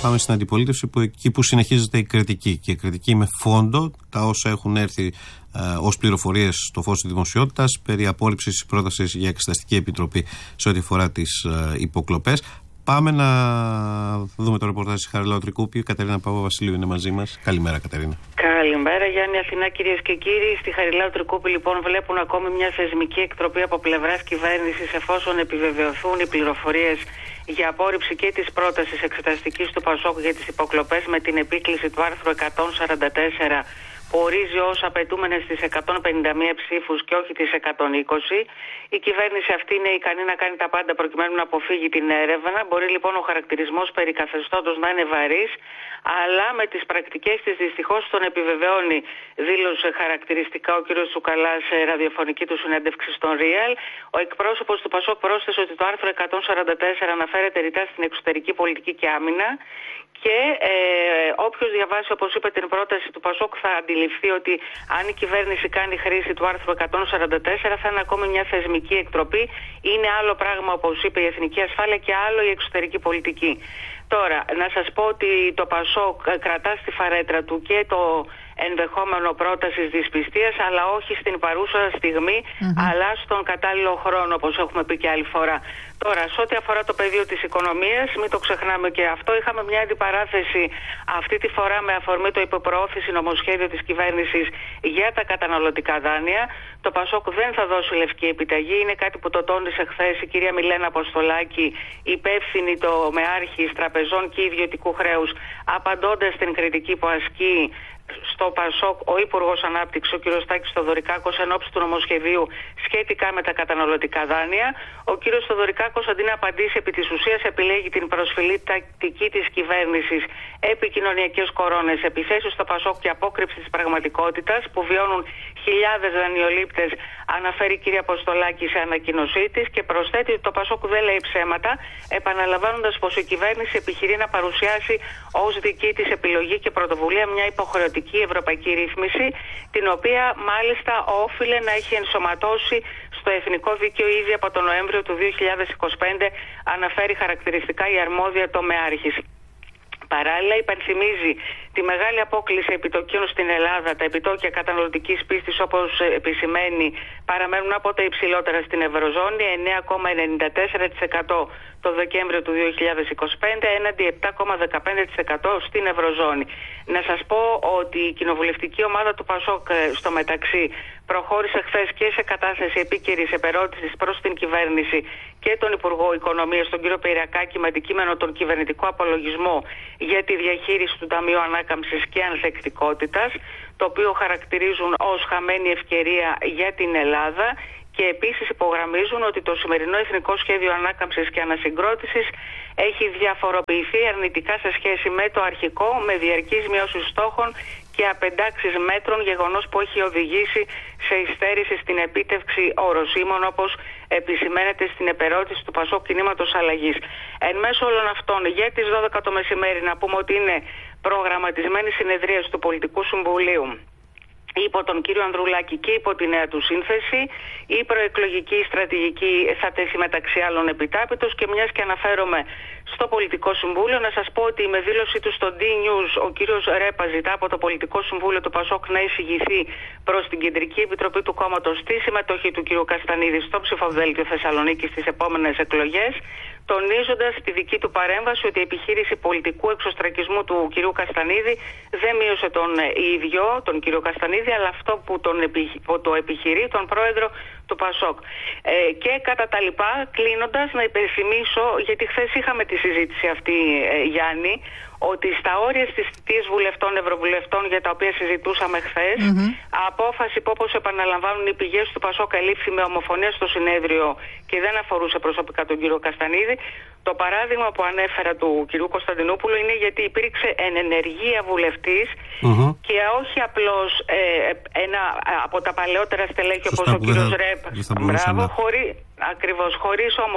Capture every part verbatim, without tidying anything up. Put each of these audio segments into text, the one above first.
Πάμε στην αντιπολίτευση, που εκεί που συνεχίζεται η κριτική. Και η κριτική με φόντο τα όσα έχουν έρθει ε, ως πληροφορίες στο φως της δημοσιότητας περί απόρριψης της πρότασης για εξεταστική επιτροπή σε ό,τι αφορά τις ε, υποκλοπές. Πάμε να δούμε το ρεπορτάζ της Χαριλάου Τρικούπη. Η Κατερίνα Παπαβασιλείου είναι μαζί μας. Καλημέρα, Κατερίνα. Καλημέρα, Γιάννη. Αθηνά, κυρίες και κύριοι. Στη Χαριλάου Τρικούπη, λοιπόν, βλέπουν ακόμη μια θεσμική εκτροπή από πλευράς κυβέρνησης, εφόσον επιβεβαιωθούν οι πληροφορίες για απόρριψη και της πρότασης εξεταστικής του Πασόκ για τις υποκλοπές, με την επίκληση του άρθρου εκατόν σαράντα τέσσερα, που ορίζει ως απαιτούμενες τις εκατόν πενήντα μία ψήφους και όχι τις εκατόν είκοσι. Η κυβέρνηση αυτή είναι ικανή να κάνει τα πάντα προκειμένου να αποφύγει την έρευνα. Μπορεί λοιπόν ο χαρακτηρισμός περί καθεστώτος να είναι βαρύς, αλλά με τις πρακτικές της δυστυχώς τον επιβεβαιώνει, δήλωσε χαρακτηριστικά ο κ. Τσουκαλάς σε ραδιοφωνική του συνέντευξη στον Real. Ο εκπρόσωπος του Πασόκ πρόσθεσε ότι το άρθρο εκατόν σαράντα τέσσερα αναφέρεται ρητά στην εξωτερική πολιτική και άμυνα. Και ε, όποιος διαβάσει, όπως είπε, την πρόταση του Πασόκ, θα αντιληφθεί ότι αν η κυβέρνηση κάνει χρήση του άρθρου εκατόν σαράντα τέσσερα θα είναι ακόμη μια θεσμική εκτροπή. Είναι άλλο πράγμα, όπως είπε, η εθνική ασφάλεια και άλλο η εξωτερική πολιτική. Τώρα, να σας πω ότι το Πασόκ κρατά στη φαρέτρα του και το ενδεχόμενο πρότασης δυσπιστίας, αλλά όχι στην παρούσα στιγμή, mm-hmm. αλλά στον κατάλληλο χρόνο, όπως έχουμε πει και άλλη φορά. Τώρα, σε ό,τι αφορά το πεδίο της οικονομίας, μην το ξεχνάμε και αυτό, είχαμε μια αντιπαράθεση αυτή τη φορά με αφορμή το υποπροώθηση νομοσχέδιο της κυβέρνησης για τα καταναλωτικά δάνεια. Το Πασόκ δεν θα δώσει λευκή επιταγή, είναι κάτι που το τόνισε χθες η κυρία Μιλένα Αποστολάκη, υπεύθυνη τομεάρχης τραπεζών και ιδιωτικού χρέους, απαντώντας στην κριτική που ασκεί στο Πασόκ ο Υπουργός Ανάπτυξης, ο κ. Στάκης Θοδωρικάκος, ενόψει του νομοσχεδίου σχετικά με τα καταναλωτικά δάνεια. Ο κ. Θοδωρικάκος, αντί να απαντήσει επί της ουσίας, επιλέγει την προσφυλή τακτική της κυβέρνησης, επικοινωνιακές κορώνες, επιθέσεις στο Πασόκ και απόκρυψη της πραγματικότητας που βιώνουν χιλιάδες δανειολήπτες, αναφέρει η κυρία Αποστολάκη σε ανακοίνωσή της, και προσθέτει ότι το Πασόκ δεν λέει ψέματα, επαναλαμβάνοντας πως η κυβέρνηση επιχειρεί να παρουσιάσει ως δική της επιλογή και πρωτοβουλία μια υποχρεωτική ευρωπαϊκή ρύθμιση, την οποία μάλιστα όφιλε να έχει ενσωματώσει στο εθνικό δίκαιο ήδη από τον Νοέμβριο του δύο χιλιάδες είκοσι πέντε, αναφέρει χαρακτηριστικά η αρμόδια τομεάρχης. Παράλληλα, υπενθυμίζει τη μεγάλη απόκλιση επιτοκίων στην Ελλάδα. Τα επιτόκια καταναλωτικής πίστης, όπως επισημαίνει, παραμένουν από τα υψηλότερα στην Ευρωζώνη, εννέα κόμμα ενενήντα τέσσερα τοις εκατό το Δεκέμβριο του δύο χιλιάδες είκοσι πέντε, έναντι επτά κόμμα δεκαπέντε τοις εκατό στην Ευρωζώνη. Να σας πω ότι η κοινοβουλευτική ομάδα του Πασόκ στο μεταξύ προχώρησε χθες και σε κατάθεση επίκαιρης επερώτησης προς την κυβέρνηση και τον Υπουργό Οικονομίας, τον κύριο Πυριακάκη, με αντικείμενο τον κυβερνητικό απολογισμό για τη διαχείριση του Ταμείου Ανάκαμψης και Ανθεκτικότητας, το οποίο χαρακτηρίζουν ως χαμένη ευκαιρία για την Ελλάδα. Και επίσης υπογραμμίζουν ότι το σημερινό Εθνικό Σχέδιο Ανάκαμψης και Ανασυγκρότησης έχει διαφοροποιηθεί αρνητικά σε σχέση με το αρχικό, με διαρκείς μειώσεις στόχων και απεντάξεις μέτρων, γεγονός που έχει οδηγήσει σε υστέρηση στην επίτευξη οροσίμων, όπως επισημαίνεται στην επερώτηση του Πασόκ Κινήματος Αλλαγής. Εν μέσω όλων αυτών, για τις δώδεκα το μεσημέρι, να πούμε ότι είναι προγραμματισμένη συνεδρίαση του Πολιτικού Συμβουλίου υπό τον κύριο Ανδρουλάκη και υπό τη νέα του σύνθεση. Η προεκλογική στρατηγική θα τεθεί μεταξύ άλλων επιτάπητος, και μιας και αναφέρομαι στο Πολιτικό Συμβούλιο, να σας πω ότι με δήλωσή του στο D-News ο κύριος Ρέπα ζητά από το Πολιτικό Συμβούλιο του Πασόκ να εισηγηθεί προς την Κεντρική Επιτροπή του κόμματος στη συμμετοχή του κύριου Καστανίδη στο ψηφοδέλτιο Θεσσαλονίκη στις επόμενες εκλογές, τονίζοντας τη δική του παρέμβαση ότι η επιχείρηση πολιτικού εξωστρακισμού του κυρίου Καστανίδη δεν μείωσε τον ίδιο, τον κύριο Καστανίδη, αλλά αυτό που, τον επι, που το επιχειρεί, τον πρόεδρο του Πασόκ. Ε, και κατά τα λοιπά, κλείνοντας, να υπενθυμίσω, γιατί χθες είχαμε τη συζήτηση αυτή, ε, Γιάννη, ότι στα όρια στις θητείες βουλευτών, ευρωβουλευτών, για τα οποία συζητούσαμε χθες, mm-hmm. απόφαση που, όπως επαναλαμβάνουν οι πηγές του Πασόκ, ελήφθη με ομοφωνία στο συνέδριο και δεν αφορούσε προσωπικά τον κύριο Καστανίδη. Το παράδειγμα που ανέφερα του κυρίου Κωνσταντινούπουλου είναι γιατί υπήρξε εν ενεργεία βουλευτής mm-hmm. και όχι απλώς ε, ένα από τα παλαιότερα στελέχη, όπως ο κύριος Ρέπ, μπράβο, χωρί, ακριβώς, χωρίς όμως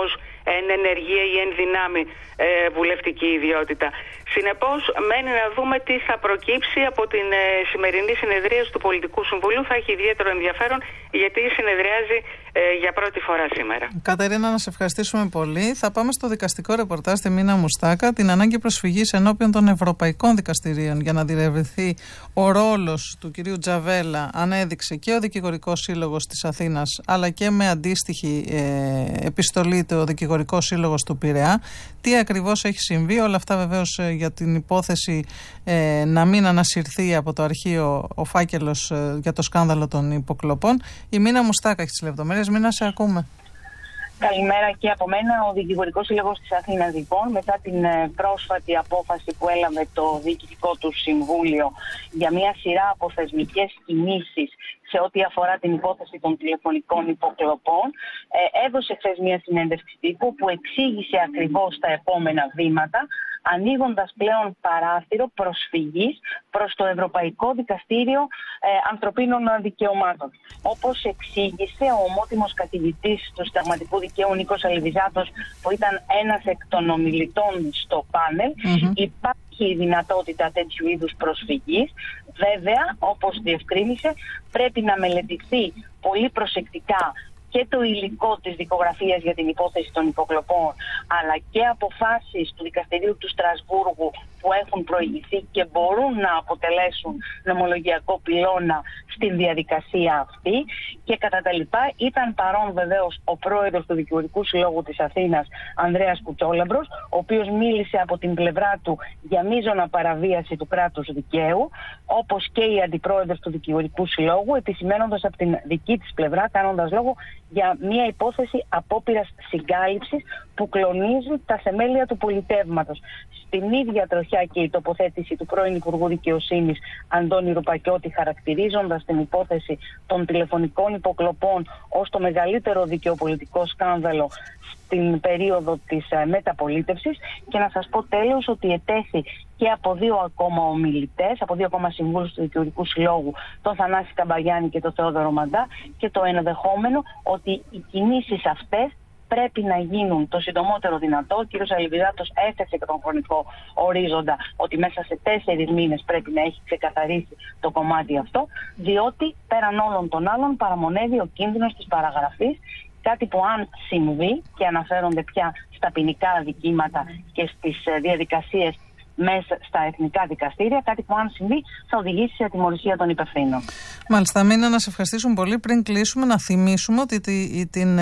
εν ενεργεία ή εν δυνάμει ε, βουλευτική ιδιότητα. Συνεπώς, μένει να δούμε τι θα προκύψει από την ε, σημερινή συνεδρίαση του Πολιτικού Συμβουλίου. Θα έχει ιδιαίτερο ενδιαφέρον, γιατί συνεδριάζει ε, για πρώτη φορά σήμερα. Κατερίνα, να σε ευχαριστήσουμε πολύ. Θα πάμε στο δικαστικό ρεπορτάζ στη Μίνα Μουστάκα. Την ανάγκη προσφυγής ενώπιον των Ευρωπαϊκών Δικαστηρίων για να διερευνηθεί ο ρόλος του κυρίου Τζαβέλα ανέδειξε και ο Δικηγορικός Σύλλογος της Αθήνας, αλλά και με αντίστοιχη ε, επιστολή το Δικηγορικός Σύλλογος του Πειραιά. Τι ακριβώς έχει συμβεί, όλα αυτά βεβαίως ε, για την υπόθεση ε, να μην ανασυρθεί από το αρχείο ο φάκελος ε, για το σκάνδαλο των υποκλοπών. Η Μίνα Μουστάκα έχει τις λεπτομέρειες. Μίνα, σε ακούμε. Καλημέρα και από μένα. Ο Δικηγορικός Σύλλογος της Αθήνας, λοιπόν, μετά την πρόσφατη απόφαση που έλαβε το Διοικητικό του Συμβούλιο για μια σειρά από θεσμικές κινήσεις σε ό,τι αφορά την υπόθεση των τηλεφωνικών υποκλοπών, ε, έδωσε χθες μια συνέντευξη τύπου που εξήγησε ακριβώς τα επόμενα βήματα, ανοίγοντας πλέον παράθυρο προσφυγής προς το Ευρωπαϊκό Δικαστήριο ε, Ανθρωπίνων Δικαιωμάτων. Όπως εξήγησε ο ομότιμος καθηγητής του Συνταγματικού Δικαίου Νίκος Αλιβιζάτος, που ήταν ένας εκ των ομιλητών στο πάνελ, mm-hmm. υπάρχει η δυνατότητα τέτοιου είδους προσφυγής. Βέβαια, όπως διευκρίνησε, πρέπει να μελετηθεί πολύ προσεκτικά και το υλικό της δικογραφίας για την υπόθεση των υποκλοπών, αλλά και αποφάσεις του Δικαστηρίου του Στρασβούργου που έχουν προηγηθεί και μπορούν να αποτελέσουν νομολογιακό πυλώνα στην διαδικασία αυτή. Και κατά τα λοιπά ήταν παρόν βεβαίως ο πρόεδρος του Δικηγορικού Συλλόγου της Αθήνας, Ανδρέας Κουτσόλαμπρος, ο οποίος μίλησε από την πλευρά του για μείζωνα παραβίαση του κράτους δικαίου, όπως και η αντιπρόεδρος του Δικηγορικού Συλλόγου, επισημένοντας από την δική της πλευρά, κάνοντας λόγο για μια υπόθεση απόπειρας συγκάλυψης που κλονίζει τα θεμέλια του πολιτεύματος. Στην ίδια τροχιά και η τοποθέτηση του πρώην Υπουργού Δικαιοσύνης Αντώνη Ρουπακιώτη, χαρακτηρίζοντας την υπόθεση των τηλεφωνικών υποκλοπών ως το μεγαλύτερο δικαιοπολιτικό σκάνδαλο στην περίοδο της ε, μεταπολίτευσης. Και να σας πω τέλος ότι ετέθη και από δύο ακόμα ομιλητές, από δύο ακόμα συμβούλους του Δικηγορικού Συλλόγου, τον Θανάση Καμπαγιάννη και τον Θεόδωρο Μαντά, και το ενδεχόμενο ότι οι κινήσεις αυτές πρέπει να γίνουν το συντομότερο δυνατό. Ο κ. Αλιβιζάτος έθεσε και τον χρονικό ορίζοντα ότι μέσα σε τέσσερις μήνες πρέπει να έχει ξεκαθαρίσει το κομμάτι αυτό, διότι πέραν όλων των άλλων παραμονεύει ο κίνδυνος της παραγραφής, κάτι που αν συμβεί, και αναφέρονται πια στα ποινικά αδικήματα και στις διαδικασίες μέσα στα εθνικά δικαστήρια, κάτι που αν συμβεί θα οδηγήσει σε ατιμωρησία των υπευθύνων. Μάλιστα, Μίνα, να σε ευχαριστήσουμε πολύ. Πριν κλείσουμε, να θυμίσουμε ότι τη, την,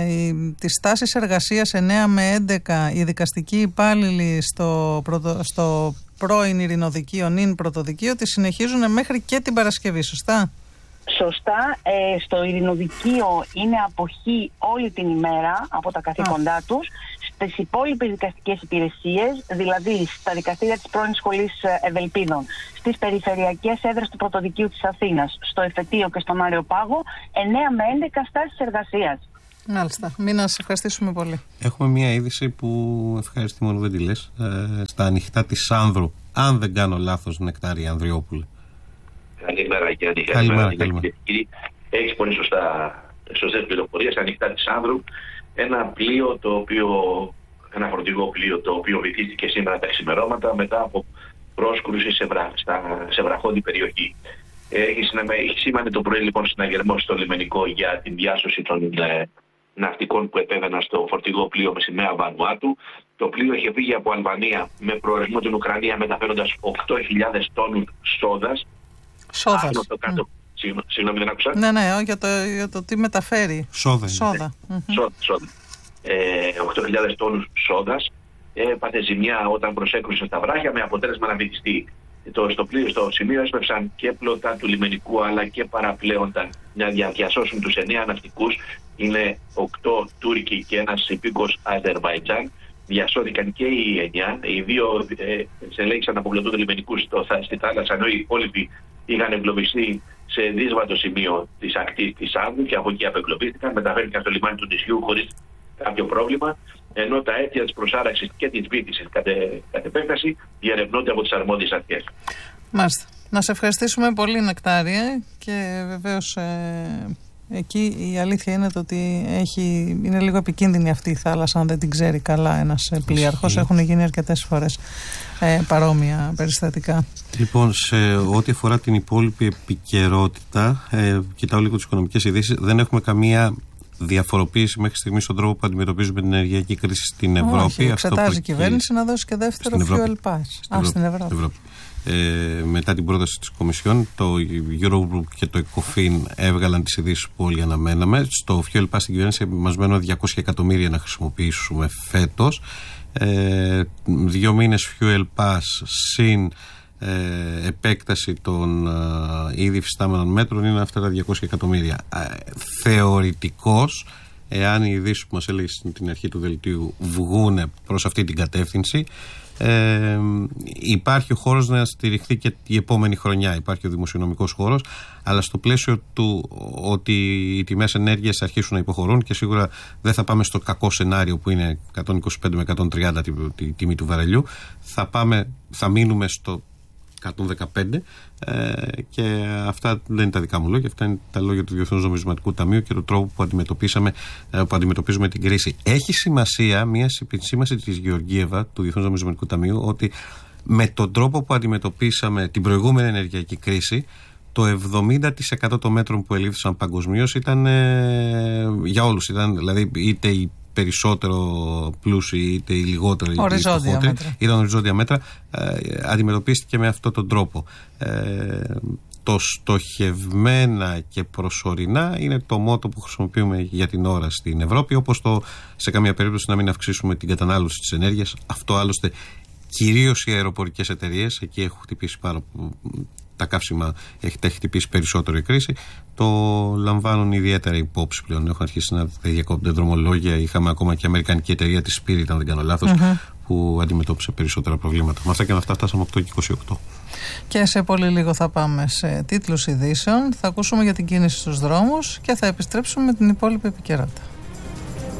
τις τάσεις εργασίας εννέα με έντεκα οι δικαστικοί υπάλληλοι στο, πρωτο, στο πρώην Ειρηνοδικείο, νυν Πρωτοδικείο, τη συνεχίζουν μέχρι και την Παρασκευή, σωστά? Σωστά. Ε, στο Ειρηνοδικείο είναι αποχή όλη την ημέρα από τα καθήκοντά τους. Στις υπόλοιπες δικαστικές υπηρεσίες, δηλαδή στα δικαστήρια της πρώην Σχολής Ευελπίδων, στις περιφερειακές έδρες του Πρωτοδικείου της Αθήνας, στο Εφετείο και στον Αρεοπάγο, εννέα με έντεκα στάσεις εργασίας. Μάλιστα. Μην να σας ευχαριστήσουμε πολύ. Έχουμε μια είδηση που ευχαριστεί μόνο δεν τη λες, ε, στα ανοιχτά της Άνδρου. Αν δεν κάνω λάθος, Νεκτάρια Ανδριόπουλε. Καλημέρα, Γιάννη. Καλημέρα, καλημέρα. Έχεις πολύ σωστά, σωστές πληροφορίες. Ανοιχτά της Άνδρου, ένα πλοίο το οποίο, ένα φορτηγό πλοίο το οποίο βυθίστηκε σήμερα τα ξημερώματα μετά από πρόσκρουση σε, βρα, στα, σε βραχώδη περιοχή. Έχει, έχει σήμανε το πρωί λοιπόν συναγερμό στο λιμενικό για την διάσωση των ε, ναυτικών που επέβαιναν στο φορτηγό πλοίο με σημαία Βανουάτου. Το πλοίο είχε φύγει από Αλβανία με προορισμό την Ουκρανία, μεταφέροντας οκτώ χιλιάδες τόνους σόδας. Σόδας. Mm. Συγγνώμη, δεν άκουσα. Ναι, ναι, για το, για το τι μεταφέρει. Σόδα. Σόδα. Mm-hmm. Σόδα, σόδα. Ε, οκτώ χιλιάδες τόνους σόδας. Έπαθε ζημιά όταν προσέκρουσε στα βράχια, με αποτέλεσμα να βυθιστεί. Το, στο, πλοίο, στο σημείο έσπευσαν και πλωτά του λιμενικού αλλά και παραπλέονταν να διασώσουν τους εννέα ναυτικούς. Είναι οκτώ Τούρκοι και ένας υπήκος Αζερβαϊτζάν. Διασώθηκαν και οι εννιά. Οι δύο ε, εξελέγησαν από πλωτού του λιμενικού στο, στη θάλασσα, ενώ οι υπόλοιποι είχαν εγκλωβιστεί σε δύσβατο σημείο της ακτής της Άνδρου και από εκεί απεγκλωβίστηκαν. Μεταφέρθηκαν στο λιμάνι του νησιού χωρίς κάποιο πρόβλημα, ενώ τα αίτια της προσάραξης και της βύθισης κατ' επέκταση διερευνώνται από τις αρμόδιες αρχές. Μάλιστα. Να σε ευχαριστήσουμε πολύ, Νεκτάρια, και βεβαίως ε, Εκεί η αλήθεια είναι το ότι έχει, είναι λίγο επικίνδυνη αυτή η θάλασσα αν δεν την ξέρει καλά ένας πλοίαρχος. Έχουν γίνει αρκετές φορές ε, παρόμοια περιστατικά. Λοιπόν, σε ό,τι αφορά την υπόλοιπη επικαιρότητα, ε, κοιτάω λίγο τις οικονομικές ειδήσεις, δεν έχουμε καμία διαφοροποίηση μέχρι στιγμή στον τρόπο που αντιμετωπίζουμε την ενεργειακή κρίση στην Ευρώπη. Όχι, εξετάζει η κυβέρνηση να δώσει και δεύτερο fuel pass. Στην, Α, στην Ευρώπη. Ευρώπη. Ε, μετά την πρόταση της Κομισιόν, το Eurogroup και το ECOFIN έβγαλαν τις ειδήσεις που όλοι αναμέναμε. Στο fuel pass στην κυβέρνηση μας μένουν διακόσια εκατομμύρια να χρησιμοποιήσουμε φέτος. Ε, δύο μήνες fuel pass συν ε, επέκταση των ε, ήδη φυστάμενων μέτρων είναι αυτά τα διακόσια εκατομμύρια. Ε, θεωρητικώς, εάν οι ειδήσεις που μας έλεγε στην αρχή του δελτίου βγούνε προς αυτή την κατεύθυνση, Ε, υπάρχει ο χώρος να στηριχθεί και η επόμενη χρονιά, υπάρχει ο δημοσιονομικός χώρος, αλλά στο πλαίσιο του ότι οι τιμές ενέργειας αρχίσουν να υποχωρούν και σίγουρα δεν θα πάμε στο κακό σενάριο που είναι εκατόν είκοσι πέντε με εκατόν τριάντα τη, τη τιμή του βαρελιού, θα, πάμε, θα μείνουμε στο εκατόν δεκαπέντε ε, και αυτά δεν είναι τα δικά μου λόγια, αυτά είναι τα λόγια του Διεθνούς Νομισματικού Ταμείου και του τρόπου που, αντιμετωπίσαμε, που αντιμετωπίζουμε την κρίση. Έχει σημασία μια επισήμανση της Γεωργίευα του Διεθνούς Νομισματικού Ταμείου ότι με τον τρόπο που αντιμετωπίσαμε την προηγούμενη ενεργειακή κρίση, το εβδομήντα τοις εκατό των μέτρων που ελήφθησαν παγκοσμίως ήταν ε, για όλους, ήταν δηλαδή είτε οι περισσότερο πλούσιοι είτε οι λιγότερο οριζόντια μέτρα. Ήταν οριζόντια μέτρα, ε, αντιμετωπίστηκε με αυτόν τον τρόπο. Ε, το στοχευμένα και προσωρινά είναι το μότο που χρησιμοποιούμε για την ώρα στην Ευρώπη, όπως το σε καμία περίπτωση να μην αυξήσουμε την κατανάλωση της ενέργειας. Αυτό άλλωστε κυρίως οι αεροπορικές εταιρείες, εκεί έχουν χτυπήσει πάρα τα καύσιμα, έχει, έχει χτυπήσει περισσότερο η κρίση, το λαμβάνουν ιδιαίτερα υπόψη πλέον. Έχουν αρχίσει να διακόπτουν δρομολόγια. Είχαμε ακόμα και αμερικανική εταιρεία της Spirit, αν δεν κάνω λάθος, mm-hmm. που αντιμετώπισε περισσότερα προβλήματα. Με αυτά και με αυτά φτάσαμε οκτώ και είκοσι οκτώ. Και σε πολύ λίγο θα πάμε σε τίτλους ειδήσεων, θα ακούσουμε για την κίνηση στους δρόμους και θα επιστρέψουμε με την υπόλοιπη επικαιρότητα.